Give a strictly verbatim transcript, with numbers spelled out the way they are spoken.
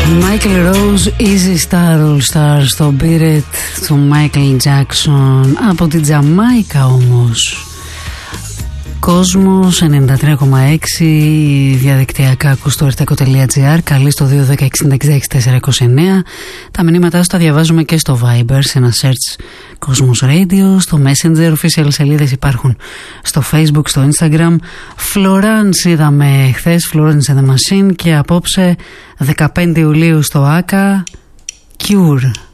Michael Rose, Easy Star All Star στο Beat It του Michael Jackson. Από την Τζαμάικα όμως. Κόσμος ενενήντα τρία κόμμα έξι, διαδικτυακά ακούς στο ερτέκο τελεία τζι άρ. Καλή στο δύο δέκα εξήντα εξήντα είκοσι τέσσερα είκοσι εννέα. Τα μηνύματά σου τα διαβάζουμε και στο Viber, σε ένα search Κόσμος Radio. Στο Messenger, official σελίδες υπάρχουν στο Facebook, στο Instagram. Florence είδαμε χθες, Florence and the Machine, και απόψε δεκαπέντε Ιουλίου στο Άκα, Cure.